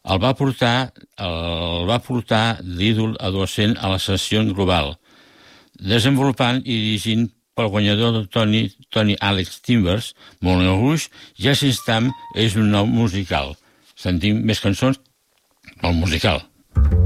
el va portar d'ídol adolescent a l'ascensió global, desenvolupant i dirigint pel guanyador de Tony Alex Timbers, Moulin Rouge, Jazz in Stamp és un nou musical. Sentim més cançons del musical.